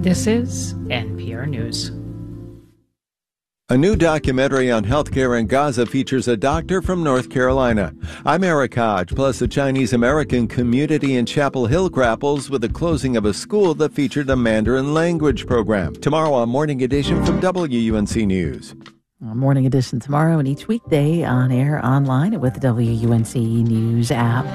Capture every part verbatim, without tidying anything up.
This is N P R News. A new documentary on healthcare in Gaza features a doctor from North Carolina. I'm Eric Hodge, plus the Chinese-American community in Chapel Hill grapples with the closing of a school that featured a Mandarin language program. Tomorrow on Morning Edition from W U N C News. Morning Edition tomorrow and each weekday on air, online, and with the W U N C News app.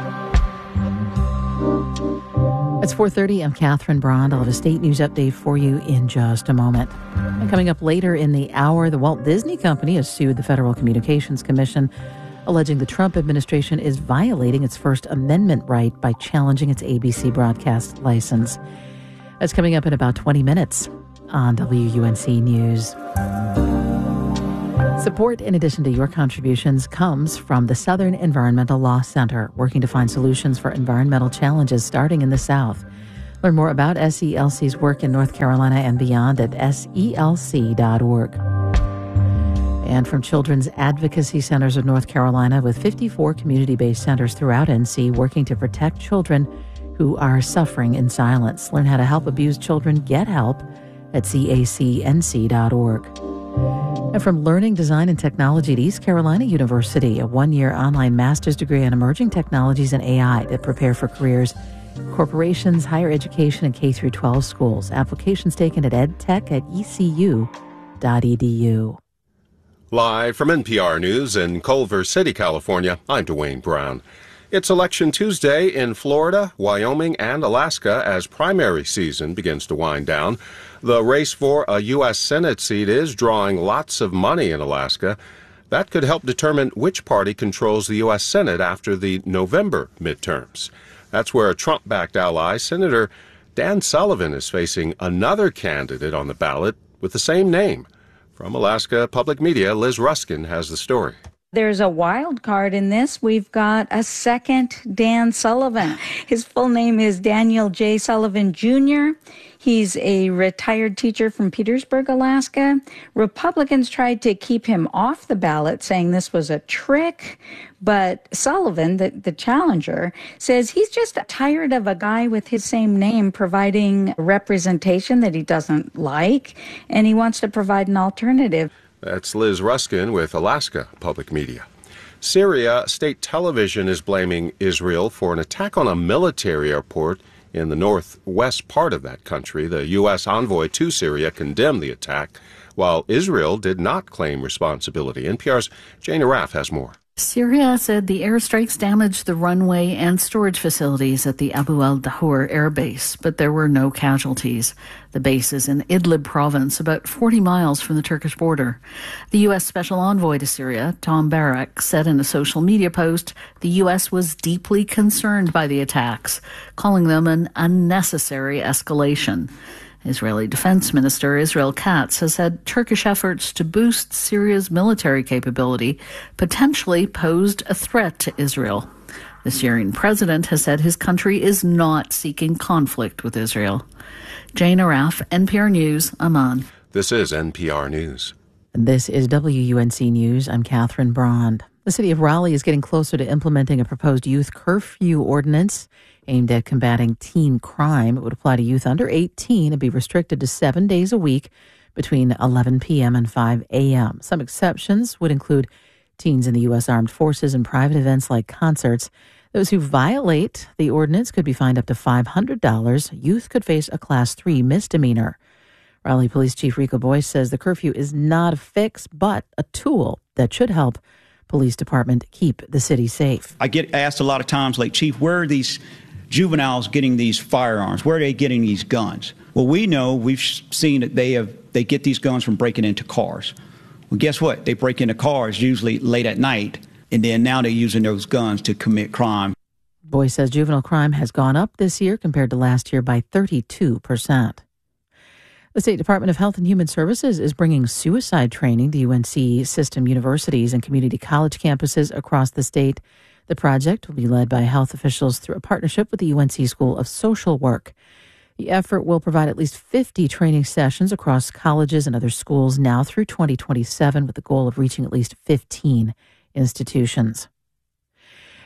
It's four thirty. I'm Catherine Brond. I'll have a state news update for you in just a moment. And coming up later in the hour, the Walt Disney Company has sued the Federal Communications Commission, alleging the Trump administration is violating its First Amendment right by challenging its A B C broadcast license. That's coming up in about twenty minutes on W U N C News. Support, in addition to your contributions, comes from the Southern Environmental Law Center, working to find solutions for environmental challenges starting in the South. Learn more about S E L C's work in North Carolina and beyond at S E L C dot org. And from Children's Advocacy Centers of North Carolina, with fifty-four community-based centers throughout N C working to protect children who are suffering in silence. Learn how to help abused children get help at C A C N C dot org. And from Learning, Design, and Technology at East Carolina University, a one-year online master's degree in emerging technologies and A I that prepare for careers, corporations, higher education, and K through twelve schools. Applications taken at edtech at E C U dot E D U. Live from N P R News in Culver City, California, I'm Dwayne Brown. It's Election Tuesday in Florida, Wyoming, and Alaska as primary season begins to wind down. The race for a U S Senate seat is drawing lots of money in Alaska. That could help determine which party controls the U S Senate after the November midterms. That's where a Trump-backed ally, Senator Dan Sullivan, is facing another candidate on the ballot with the same name. From Alaska Public Media, Liz Ruskin has the story. There's a wild card in this. We've got a second Dan Sullivan. His full name is Daniel J. Sullivan, Junior He's a retired teacher from Petersburg, Alaska. Republicans tried to keep him off the ballot, saying this was a trick. But Sullivan, the, the challenger, says he's just tired of a guy with his same name providing representation that he doesn't like, and he wants to provide an alternative. That's Liz Ruskin with Alaska Public Media. Syria state television is blaming Israel for an attack on a military airport in the northwest part of that country. The U S envoy to Syria condemned the attack, while Israel did not claim responsibility. N P R's Jane Araf has more. Syria said the airstrikes damaged the runway and storage facilities at the Abu al-Dahur air base, but there were no casualties. The base is in Idlib province, about forty miles from the Turkish border. The U S Special Envoy to Syria, Tom Barak, said in a social media post the U S was deeply concerned by the attacks, calling them an unnecessary escalation. Israeli Defense Minister Israel Katz has said Turkish efforts to boost Syria's military capability potentially posed a threat to Israel. The Syrian president has said his country is not seeking conflict with Israel. Jane Araf, N P R News, Amman. This is N P R News. This is W U N C News. I'm Catherine Brond. The city of Raleigh is getting closer to implementing a proposed youth curfew ordinance aimed at combating teen crime. It would apply to youth under eighteen and be restricted to seven days a week between eleven p.m. and five a.m. Some exceptions would include teens in the U S Armed Forces and private events like concerts. Those who violate the ordinance could be fined up to five hundred dollars. Youth could face a Class three misdemeanor. Raleigh Police Chief Rico Boyce says the curfew is not a fix, but a tool that should help police department keep the city safe. I get asked a lot of times, like, Chief, where are these juveniles getting these firearms? Where are they getting these guns? Well, we know, we've seen that they have they get these guns from breaking into cars. Well, guess what? They break into cars usually late at night, and then now they're using those guns to commit crime. Boyce says juvenile crime has gone up this year compared to last year by thirty-two percent. The State Department of Health and Human Services is bringing suicide training to U N C system universities and community college campuses across the state. The project will be led by health officials through a partnership with the U N C School of Social Work. The effort will provide at least fifty training sessions across colleges and other schools now through twenty twenty-seven, with the goal of reaching at least fifteen institutions.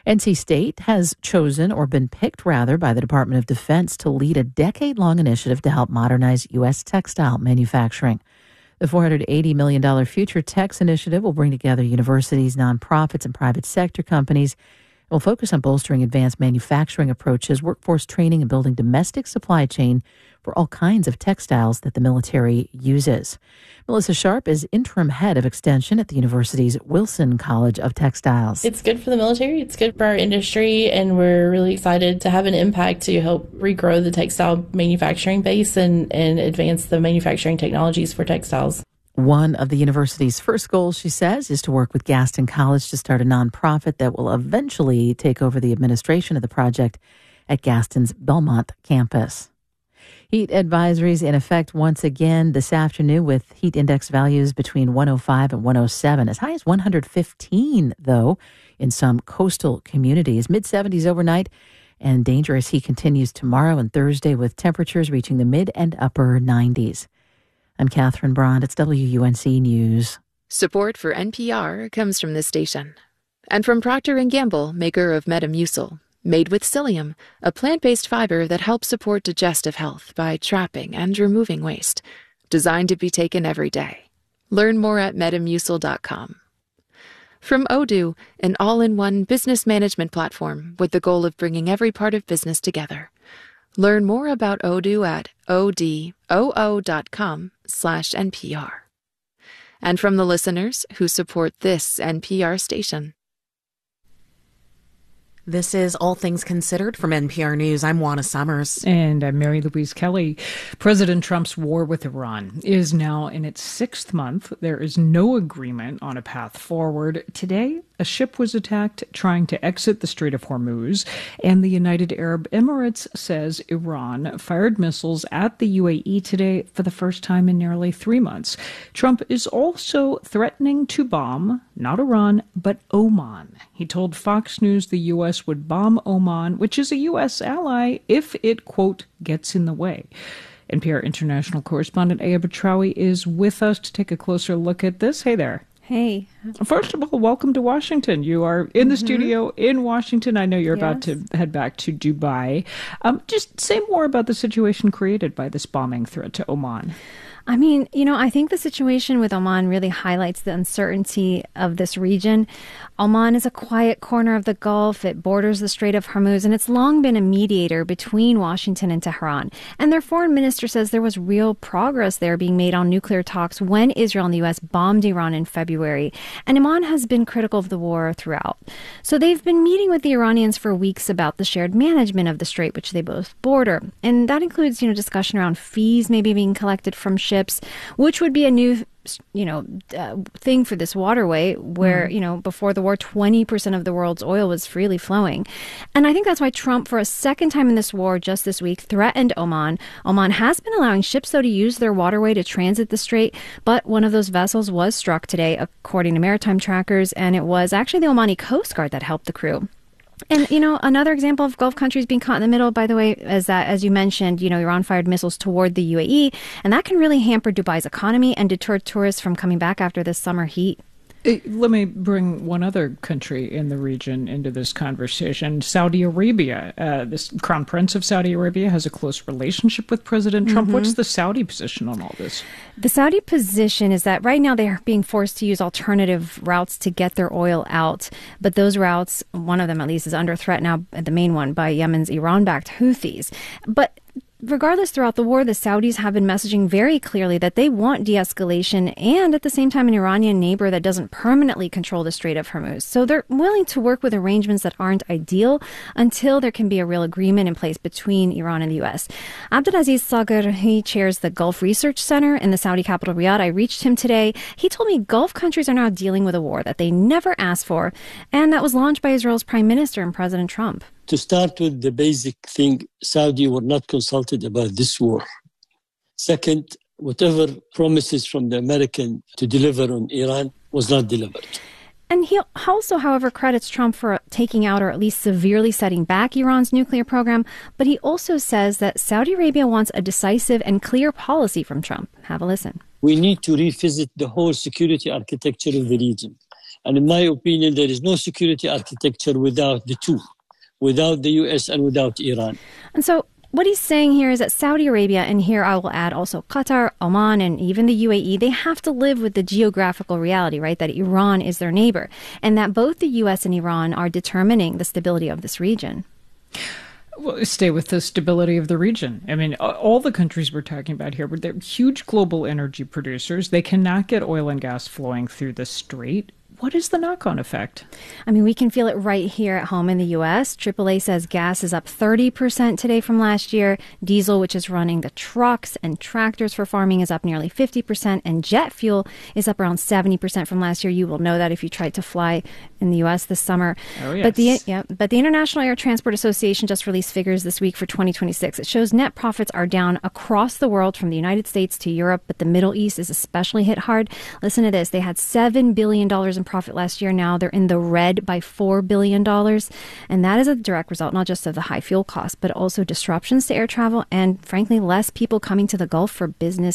N C State has chosen, or been picked rather, by the Department of Defense to lead a decade-long initiative to help modernize U S textile manufacturing. The four hundred eighty million dollars Future Techs initiative will bring together universities, nonprofits, and private sector companies. It will focus on bolstering advanced manufacturing approaches, workforce training, and building domestic supply chain for all kinds of textiles that the military uses. Melissa Sharp is interim head of extension at the university's Wilson College of Textiles. It's good for the military, it's good for our industry, and we're really excited to have an impact to help regrow the textile manufacturing base and, and advance the manufacturing technologies for textiles. One of the university's first goals, she says, is to work with Gaston College to start a nonprofit that will eventually take over the administration of the project at Gaston's Belmont campus. Heat advisories in effect once again this afternoon, with heat index values between one oh five and one oh seven, as high as one hundred fifteen, though, in some coastal communities. mid seventies overnight, and dangerous heat continues tomorrow and Thursday, with temperatures reaching the mid and upper nineties. I'm Catherine Brond. It's W U N C News. Support for N P R comes from this station. And from Procter and Gamble, maker of Metamucil. Made with psyllium, a plant-based fiber that helps support digestive health by trapping and removing waste. Designed to be taken every day. Learn more at metamucil dot com. From Odoo, an all-in-one business management platform with the goal of bringing every part of business together. Learn more about Odoo at odoo dot com slash N P R. And from the listeners who support this N P R station. This is All Things Considered from N P R News. I'm Juana Summers. And I'm Mary Louise Kelly. President Trump's war with Iran is now in its sixth month. There is no agreement on a path forward. Today, a ship was attacked trying to exit the Strait of Hormuz, and the United Arab Emirates says Iran fired missiles at the U A E today for the first time in nearly three months. Trump is also threatening to bomb, not Iran, but Oman. He told Fox News the U S would bomb Oman, which is a U S ally, if it, quote, gets in the way. N P R international correspondent Aya Batrawi is with us to take a closer look at this. Hey there. Hey. First of all, welcome to Washington. You are in the mm-hmm. studio in Washington. I know you're yes. about to head back to Dubai. Um, just say more about the situation created by this bombing threat to Oman. I mean, you know, I think the situation with Oman really highlights the uncertainty of this region. Oman is a quiet corner of the Gulf. It borders the Strait of Hormuz, and it's long been a mediator between Washington and Tehran. And their foreign minister says there was real progress there being made on nuclear talks when Israel and the U S bombed Iran in February. And Oman has been critical of the war throughout. So they've been meeting with the Iranians for weeks about the shared management of the strait, which they both border. And that includes, you know, discussion around fees maybe being collected from ships, which would be a new, you know, uh, thing for this waterway where, mm. you know, before the war, twenty percent of the world's oil was freely flowing. And I think that's why Trump, for a second time in this war just this week, threatened Oman. Oman has been allowing ships, though, to use their waterway to transit the strait. But one of those vessels was struck today, according to maritime trackers. And it was actually the Omani Coast Guard that helped the crew. And, you know, another example of Gulf countries being caught in the middle, by the way, is that, as you mentioned, you know, Iran fired missiles toward the U A E, and that can really hamper Dubai's economy and deter tourists from coming back after this summer heat. Let me bring one other country in the region into this conversation. Saudi Arabia. Uh, this Crown Prince of Saudi Arabia has a close relationship with President Trump. Mm-hmm. What's the Saudi position on all this? The Saudi position is that right now they are being forced to use alternative routes to get their oil out. But those routes, one of them at least, is under threat now, the main one, by Yemen's Iran-backed Houthis. But regardless, throughout the war, the Saudis have been messaging very clearly that they want de-escalation and at the same time an Iranian neighbor that doesn't permanently control the Strait of Hormuz. So they're willing to work with arrangements that aren't ideal until there can be a real agreement in place between Iran and the U S. Abdulaziz Sagar, he chairs the Gulf Research Center in the Saudi capital Riyadh. I reached him today. He told me Gulf countries are now dealing with a war that they never asked for, and that was launched by Israel's Prime Minister and President Trump. To start with the basic thing, Saudi were not consulted about this war. Second, whatever promises from the American to deliver on Iran was not delivered. And he also, however, credits Trump for taking out or at least severely setting back Iran's nuclear program. But he also says that Saudi Arabia wants a decisive and clear policy from Trump. Have a listen. We need to revisit the whole security architecture of the region. And in my opinion, there is no security architecture without the two, without the U S and without Iran. And so what he's saying here is that Saudi Arabia, and here I will add also Qatar, Oman, and even the U A E, they have to live with the geographical reality, right, that Iran is their neighbor, and that both the U S and Iran are determining the stability of this region. Well, stay with the stability of the region. I mean, all the countries we're talking about here, they're huge global energy producers. They cannot get oil and gas flowing through the strait. What is the knock-on effect? I mean, we can feel it right here at home in the U S. triple A says gas is up thirty percent today from last year. Diesel, which is running the trucks and tractors for farming, is up nearly fifty percent. And jet fuel is up around seventy percent from last year. You will know that if you tried to fly in the U S this summer. Oh, yes. But the, yeah, but the International Air Transport Association just released figures this week for twenty twenty-six. It shows net profits are down across the world from the United States to Europe, but the Middle East is especially hit hard. Listen to this. They had seven billion dollars in profit last year. Now they're in the red by four billion dollars. And that is a direct result not just of the high fuel costs, but also disruptions to air travel and, frankly, less people coming to the Gulf for business